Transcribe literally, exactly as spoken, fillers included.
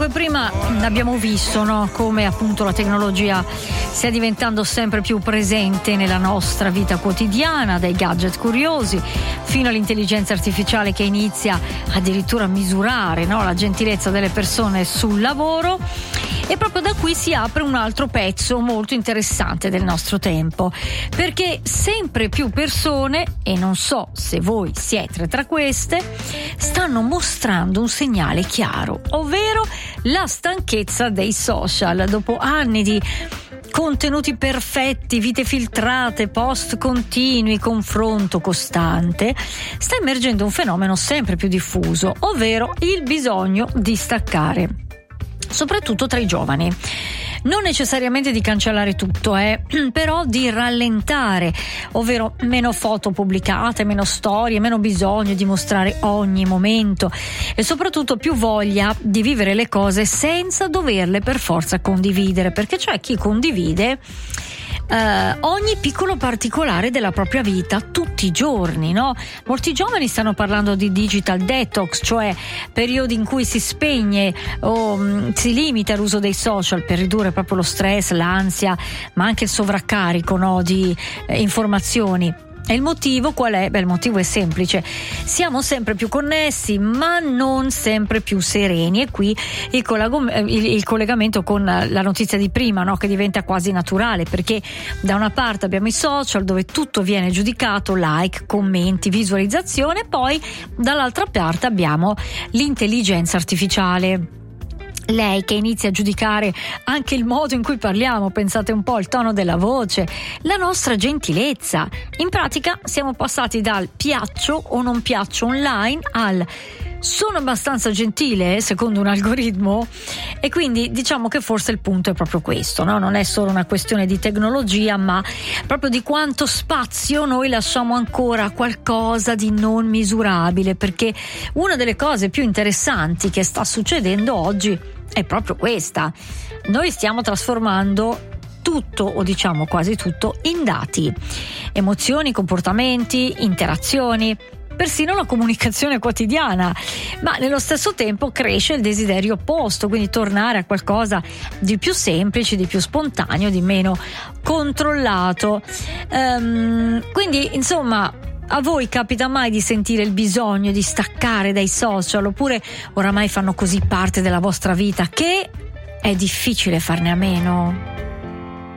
Dunque, prima abbiamo visto, no, come appunto la tecnologia stia diventando sempre più presente nella nostra vita quotidiana, dai gadget curiosi fino all'intelligenza artificiale che inizia addirittura a misurare, no, la gentilezza delle persone sul lavoro. E proprio da qui si apre un altro pezzo molto interessante del nostro tempo, perché sempre più persone, e non so se voi siete tra queste, stanno mostrando un segnale chiaro, ovvero la stanchezza dei social. Dopo anni di contenuti perfetti, vite filtrate, post continui, confronto costante, sta emergendo un fenomeno sempre più diffuso, ovvero il bisogno di staccare, soprattutto tra i giovani. Non necessariamente di cancellare tutto, eh, però di rallentare, ovvero meno foto pubblicate, meno storie, meno bisogno di mostrare ogni momento e soprattutto più voglia di vivere le cose senza doverle per forza condividere, perché c'è chi condivide Uh, ogni piccolo particolare della propria vita tutti i giorni, no? Molti giovani stanno parlando di digital detox, cioè periodi in cui si spegne o um, si limita l'uso dei social per ridurre proprio lo stress, l'ansia, ma anche il sovraccarico, no, di eh, informazioni. E il motivo qual è? Beh, il motivo è semplice: siamo sempre più connessi ma non sempre più sereni, e qui il, collag- il, il collegamento con la notizia di prima, no? Che diventa quasi naturale, perché da una parte abbiamo i social dove tutto viene giudicato, like, commenti, visualizzazione, poi dall'altra parte abbiamo l'intelligenza artificiale, lei che inizia a giudicare anche il modo in cui parliamo, pensate un po', il tono della voce, la nostra gentilezza. In pratica siamo passati dal piaccio o non piaccio online al sono abbastanza gentile secondo un algoritmo, e quindi diciamo che forse il punto è proprio questo, no? Non è solo una questione di tecnologia, ma proprio di quanto spazio noi lasciamo ancora a qualcosa di non misurabile, perché una delle cose più interessanti che sta succedendo oggi è proprio questa: noi stiamo trasformando tutto, o diciamo quasi tutto, in dati, emozioni, comportamenti, interazioni, persino la comunicazione quotidiana, ma nello stesso tempo cresce il desiderio opposto, quindi tornare a qualcosa di più semplice, di più spontaneo, di meno controllato. Um, quindi insomma, a voi capita mai di sentire il bisogno di staccare dai social, oppure oramai fanno così parte della vostra vita che è difficile farne a meno?